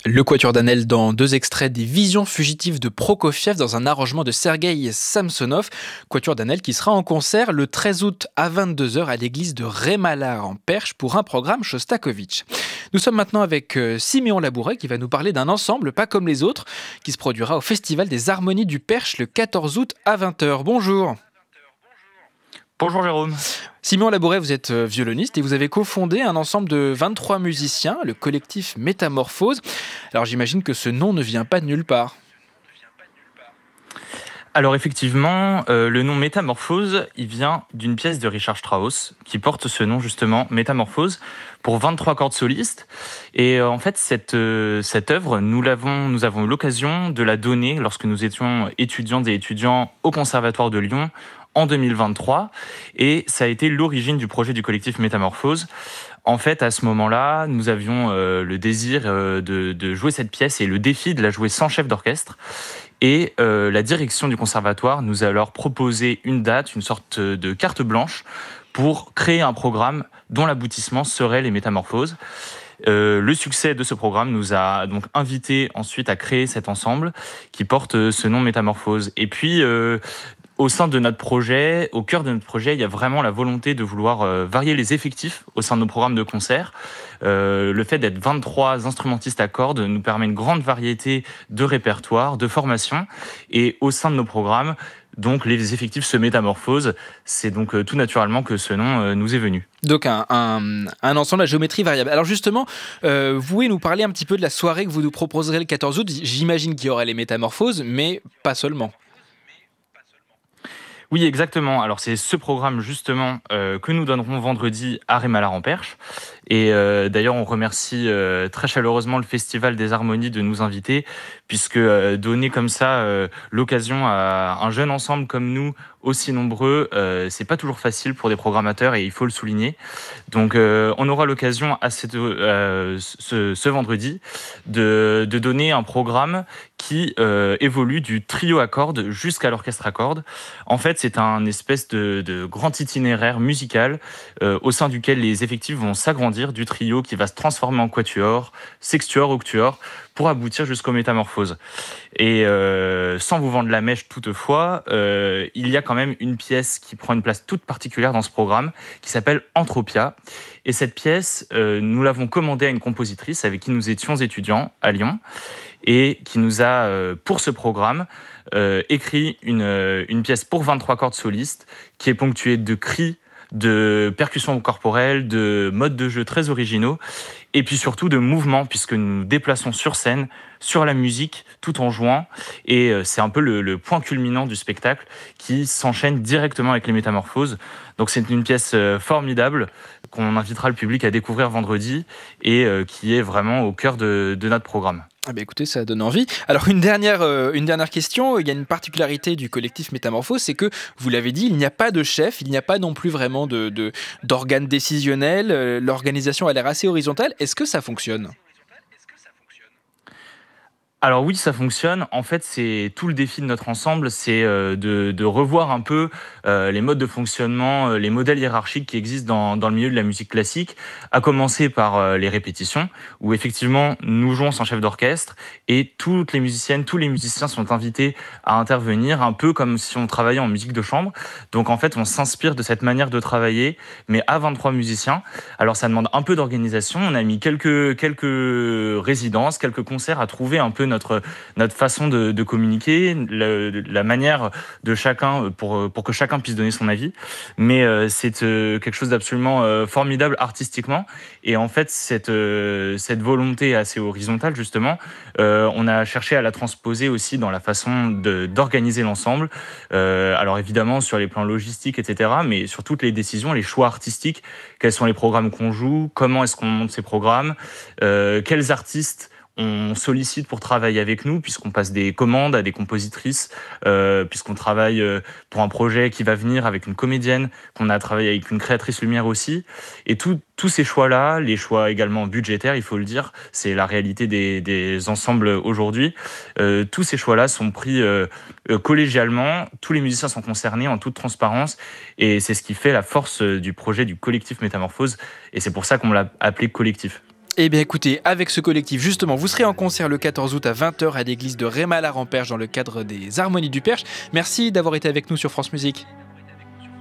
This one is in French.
Le Quatuor d'Anel dans deux extraits des Visions fugitives de Prokofiev dans un arrangement de Sergueï Samsonov. Quatuor d'Anel qui sera en concert le 13 août à 22h à l'église de Rémalard en Perche pour un programme Shostakovich. Nous sommes maintenant avec Siméon Labouret qui va nous parler d'un ensemble pas comme les autres qui se produira au Festival des Harmonies du Perche le 14 août à 20h. Bonjour. Bonjour Jérôme. Simon Labouret, vous êtes violoniste et vous avez cofondé un ensemble de 23 musiciens, le collectif Métamorphose. Alors j'imagine que ce nom ne vient pas de nulle part. Alors effectivement, le nom Métamorphose, il vient d'une pièce de Richard Strauss qui porte ce nom justement, Métamorphose, pour 23 cordes solistes. Et en fait, cette œuvre, nous avons eu l'occasion de la donner lorsque nous étions étudiantes et étudiants au Conservatoire de Lyon en 2023. Et ça a été l'origine du projet du collectif Métamorphose. En fait, à ce moment-là, nous avions le désir de jouer cette pièce et le défi de la jouer sans chef d'orchestre. Et la direction du conservatoire nous a alors proposé une date, une sorte de carte blanche pour créer un programme dont l'aboutissement serait les Métamorphoses. Le succès de ce programme nous a donc invités ensuite à créer cet ensemble qui porte ce nom Métamorphose. Et puis, au sein de notre projet, au cœur de notre projet, il y a vraiment la volonté de vouloir varier les effectifs au sein de nos programmes de concert. Le fait d'être 23 instrumentistes à cordes nous permet une grande variété de répertoires, de formations. Et au sein de nos programmes, donc les effectifs se métamorphosent. C'est donc tout naturellement que ce nom nous est venu. Donc un ensemble à géométrie variable. Alors justement, vous pouvez nous parler un petit peu de la soirée que vous nous proposerez le 14 août. J'imagine qu'il y aura les Métamorphoses, mais pas seulement. Oui, exactement. Alors c'est ce programme justement que nous donnerons vendredi à Rémalard en Perche. Et d'ailleurs, on remercie très chaleureusement le Festival des Harmonies de nous inviter, puisque donner comme ça l'occasion à un jeune ensemble comme nous, aussi nombreux, c'est pas toujours facile pour des programmateurs et il faut le souligner. Donc on aura l'occasion à ce vendredi de donner un programme qui évolue du trio à cordes jusqu'à l'orchestre à cordes. En fait, c'est un espèce de grand itinéraire musical au sein duquel les effectifs vont s'agrandir du trio qui va se transformer en quatuor, sextuor, octuor, pour aboutir jusqu'aux métamorphoses. Et sans vous vendre la mèche toutefois, il y a quand même une pièce qui prend une place toute particulière dans ce programme, qui s'appelle Entropia. Et cette pièce, nous l'avons commandée à une compositrice avec qui nous étions étudiants à Lyon, et qui nous a, pour ce programme, écrit une pièce pour 23 cordes solistes, qui est ponctuée de cris, de percussions corporelles, de modes de jeu très originaux, et puis surtout de mouvements, puisque nous nous déplaçons sur scène, sur la musique, tout en jouant, et c'est un peu le point culminant du spectacle qui s'enchaîne directement avec les métamorphoses. Donc c'est une pièce formidable qu'on invitera le public à découvrir vendredi, et qui est vraiment au cœur de notre programme. Ah bah écoutez, ça donne envie. Alors une dernière question, il y a une particularité du collectif Métamorphose, c'est que, vous l'avez dit, il n'y a pas de chef, il n'y a pas non plus vraiment d'organe décisionnel, l'organisation a l'air assez horizontale. Est-ce que ça fonctionne ? Alors oui, ça fonctionne. En fait, c'est tout le défi de notre ensemble, c'est de revoir un peu les modes de fonctionnement, les modèles hiérarchiques qui existent dans le milieu de la musique classique, à commencer par les répétitions, où effectivement nous jouons sans chef d'orchestre et toutes les musiciennes, tous les musiciens sont invités à intervenir, un peu comme si on travaillait en musique de chambre. Donc en fait, on s'inspire de cette manière de travailler, mais à 23 musiciens. Alors ça demande un peu d'organisation. On a mis quelques résidences, quelques concerts à trouver un peu notre façon de communiquer, la manière de chacun pour que chacun puisse donner son avis. Mais c'est quelque chose d'absolument formidable artistiquement. Et en fait, cette volonté assez horizontale, justement, on a cherché à la transposer aussi dans la façon d'organiser l'ensemble. Alors évidemment, sur les plans logistiques, etc., mais sur toutes les décisions, les choix artistiques, quels sont les programmes qu'on joue, comment est-ce qu'on monte ces programmes, quels artistes on sollicite pour travailler avec nous, puisqu'on passe des commandes à des compositrices, puisqu'on travaille pour un projet qui va venir avec une comédienne, qu'on a travaillé avec une créatrice lumière aussi. Et tous ces choix-là, les choix également budgétaires, il faut le dire, c'est la réalité des ensembles aujourd'hui. Tous ces choix-là sont pris collégialement, tous les musiciens sont concernés en toute transparence, et c'est ce qui fait la force du projet du collectif Métamorphose, et c'est pour ça qu'on l'a appelé collectif. Eh bien écoutez, avec ce collectif, justement, vous serez en concert le 14 août à 20h à l'église de Rémalard en Perche dans le cadre des Harmonies du Perche. Merci d'avoir été avec nous sur France Musique.